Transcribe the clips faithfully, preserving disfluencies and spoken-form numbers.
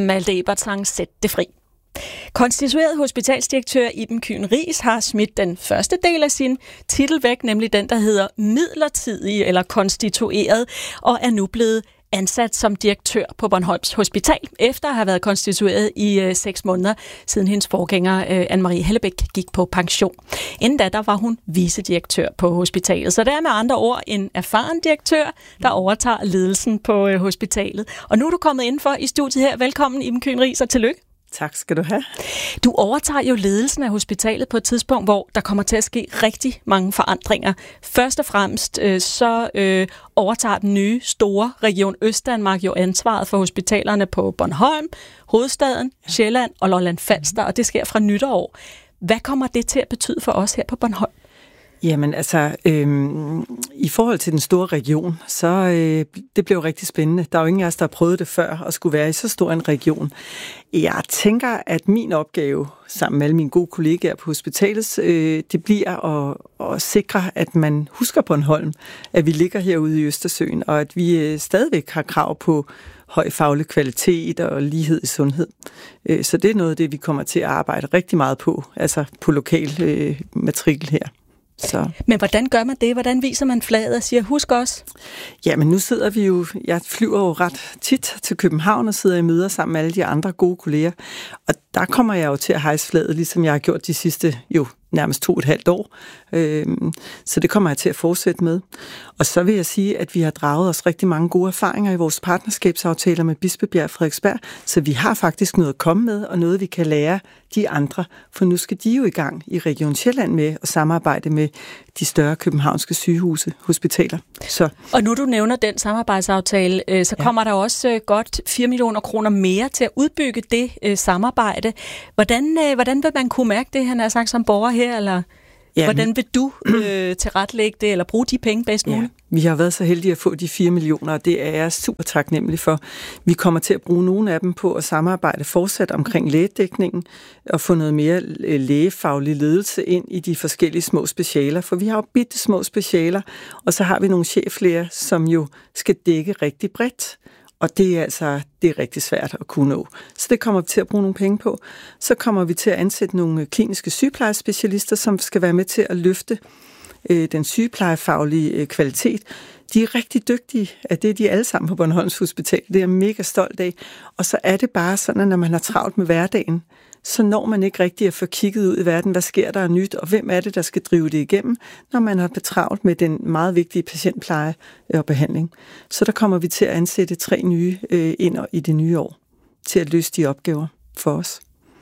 Malte Ebertsang, Sæt det fri. Konstitueret hospitalsdirektør Iben Kyhn Riis har smidt den første del af sin titel væk, nemlig den, der hedder midlertidig eller konstitueret, og er nu blevet ansat som direktør på Bornholms Hospital, efter at have været konstitueret i øh, seks måneder, siden hendes forgænger øh, Anne-Marie Hellebæk gik på pension. Inden da, der var hun vicedirektør på hospitalet. Så det er med andre ord en erfaren direktør, der overtager ledelsen på øh, hospitalet. Og nu er du kommet indenfor i studiet her. Velkommen, Iben Kyhn Riis, og tillykke. Tak skal du have. Du overtager jo ledelsen af hospitalet på et tidspunkt, hvor der kommer til at ske rigtig mange forandringer. Først og fremmest øh, så øh, overtager den nye store region Østdanmark jo ansvaret for hospitalerne på Bornholm, hovedstaden, ja. Sjælland og Lolland Falster, og det sker fra nytår. Hvad kommer det til at betyde for os her på Bornholm? Jamen altså, øhm, i forhold til den store region, så øh, det blev rigtig spændende. Der er jo ingen af os, der har prøvet det før, at skulle være i så stor en region. Jeg tænker, at min opgave, sammen med alle mine gode kollegaer på hospitalet, øh, det bliver at, at sikre, at man husker Bornholm, at vi ligger herude i Østersøen, og at vi øh, stadigvæk har krav på høj faglig kvalitet og lighed i sundhed. Øh, så det er noget af det, vi kommer til at arbejde rigtig meget på, altså på lokal øh, matrikel her. Så. Men hvordan gør man det? Hvordan viser man flaget og siger, husk os? Jamen nu sidder vi jo, jeg flyver jo ret tit til København og sidder i møder sammen med alle de andre gode kolleger. Og der kommer jeg jo til at hejse flaget, ligesom jeg har gjort de sidste jo nærmest to og et halvt år. Øhm, så det kommer jeg til at fortsætte med. Og så vil jeg sige, at vi har draget os rigtig mange gode erfaringer i vores partnerskabsaftaler med Bispebjerg og Frederiksberg, så vi har faktisk noget at komme med, og noget vi kan lære de andre, for nu skal de jo i gang i Region Sjælland med at samarbejde med de større københavnske sygehuse, hospitaler. Så. Og nu du nævner den samarbejdsaftale, så kommer ja. der også godt fire millioner kroner mere til at udbygge det øh, samarbejde. Hvordan, øh, hvordan vil man kunne mærke det, han har sagt som borger her, eller ja, hvordan vil du øh, tilrettelægge det, eller bruge de penge bedst muligt? Ja. Vi har været så heldige at få de fire millioner, og det er jeg super taknemmelig for. Vi kommer til at bruge nogle af dem på at samarbejde fortsat omkring lægedækningen, og få noget mere lægefaglig ledelse ind i de forskellige små specialer, for vi har jo bitte små specialer, og så har vi nogle cheflæger, som jo skal dække rigtig bredt. Og det er altså det er rigtig svært at kunne nå. Så det kommer vi til at bruge nogle penge på. Så kommer vi til at ansætte nogle kliniske sygeplejespecialister, som skal være med til at løfte øh, den sygeplejefaglige øh, kvalitet. De er rigtig dygtige, at det er de alle sammen på Bornholms Hospital. Det er jeg mega stolt af. Og så er det bare sådan, at når man har travlt med hverdagen, så når man ikke rigtig at få kigget ud i verden, hvad sker der nyt, og hvem er det, der skal drive det igennem, når man har betravlt med den meget vigtige patientpleje og behandling. Så der kommer vi til at ansætte tre nye øh, ind i det nye år, til at løse de opgaver for os.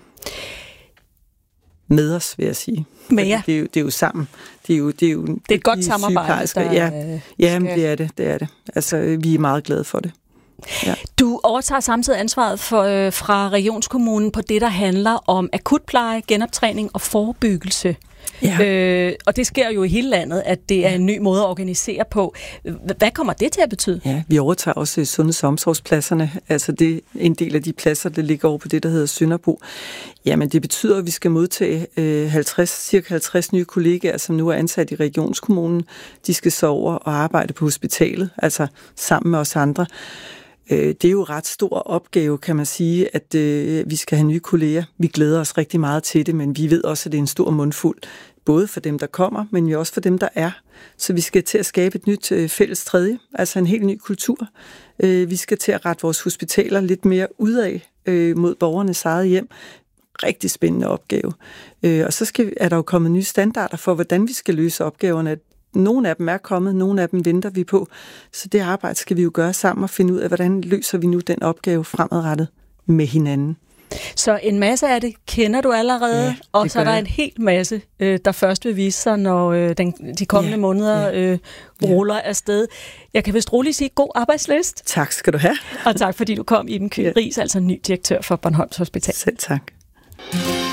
Med os, vil jeg sige. Med jer? Det er jo, det er jo sammen. Det er jo, det er jo det er et godt samarbejde, der ja, ja, skal... det er det, det er det. Altså, vi er meget glade for det. Ja. Du overtager samtidig ansvaret for, øh, fra regionskommunen på det, der handler om akutpleje, genoptræning og forebyggelse. Ja. Øh, og det sker jo i hele landet, at det er en ny måde at organisere på. Hvad kommer det til at betyde? Ja, vi overtager også sundheds- og omsorgspladserne. Altså det er en del af de pladser, der ligger over på det, der hedder Sønderbo. Jamen det betyder, at vi skal modtage øh, halvtreds, cirka halvtreds nye kollegaer, som nu er ansat i regionskommunen. De skal så over og arbejde på hospitalet, altså sammen med os andre. Det er jo en ret stor opgave, kan man sige, at øh, vi skal have nye kolleger. Vi glæder os rigtig meget til det, men vi ved også, at det er en stor mundfuld. Både for dem, der kommer, men jo også for dem, der er. Så vi skal til at skabe et nyt øh, fælles tredje, altså en helt ny kultur. Øh, vi skal til at rette vores hospitaler lidt mere udad øh, mod borgernes eget hjem. Rigtig spændende opgave. Øh, og så skal, er der jo kommet nye standarder for, hvordan vi skal løse opgaverne. Nogle af dem er kommet, nogle af dem venter vi på. Så det arbejde skal vi jo gøre sammen og finde ud af, hvordan løser vi nu den opgave fremadrettet med hinanden. Så en masse af det kender du allerede, ja, og så er der jeg. en hel masse, øh, der først vil vise sig, når øh, den, de kommende ja, måneder ja, øh, ruller ja. afsted. Jeg kan vist roligt sige god arbejdslyst. Tak skal du have. Og tak fordi du kom, Iben Kyhn Riis, ja. altså ny direktør for Bornholms Hospital. Selv tak.